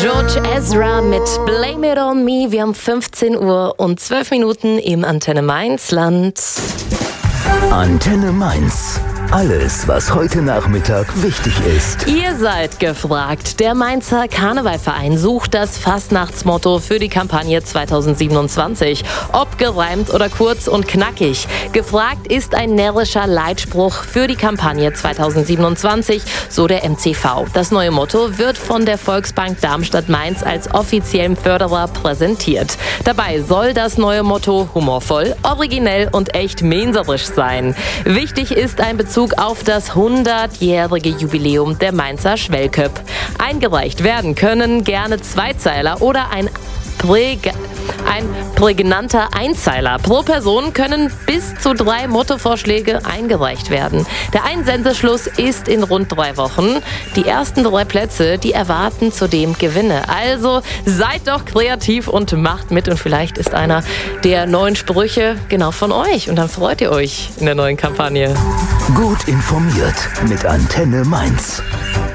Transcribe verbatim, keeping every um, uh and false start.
George Ezra mit Blame It On Me. Wir haben fünfzehn Uhr und zwölf Minuten im Antenne Mainz Land. Antenne Mainz. Alles, was heute Nachmittag wichtig ist. Ihr seid gefragt. Der Mainzer Karnevalverein sucht das Fastnachtsmotto für die Kampagne zweitausendsiebenundzwanzig. Ob gereimt oder kurz und knackig. Gefragt ist ein närrischer Leitspruch für die Kampagne zweitausendsiebenundzwanzig, so der M C V. Das neue Motto wird von der Volksbank Darmstadt-Mainz als offiziellem Förderer präsentiert. Dabei soll das neue Motto humorvoll, originell und echt menserisch sein. Wichtig ist ein Bezug auf das hundertjährige Jubiläum der Mainzer Schwellköpp. Eingereicht werden können gerne Zweizeiler oder ein Präg Ein prägnanter Einzeiler. Pro Person können bis zu drei Mottovorschläge eingereicht werden. Der Einsendeschluss ist in rund drei Wochen. Die ersten drei Plätze, die erwarten zudem Gewinne. Also seid doch kreativ und macht mit. Und vielleicht ist einer der neuen Sprüche genau von euch. Und dann freut ihr euch in der neuen Kampagne. Gut informiert mit Antenne Mainz.